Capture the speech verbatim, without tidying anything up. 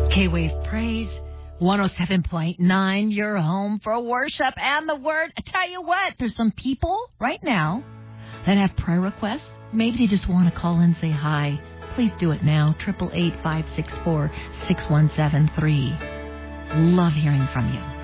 K-Wave Praise, one oh seven point nine, your home for worship and the word. I tell you what, there's some people right now that have prayer requests. Maybe they just want to call and say hi. Please do it now, eight eight eight, five six four, six one seven three. Love hearing from you.